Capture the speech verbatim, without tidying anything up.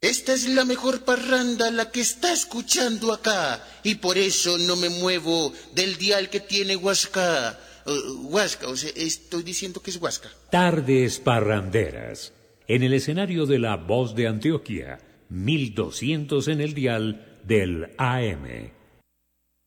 Esta es la mejor parranda, la que está escuchando acá. Y por eso no me muevo del dial que tiene Huasca. Uh, Huasca, o sea, estoy diciendo que es Huasca. Tardes parranderas. En el escenario de La Voz de Antioquia, mil doscientos en el dial del A M.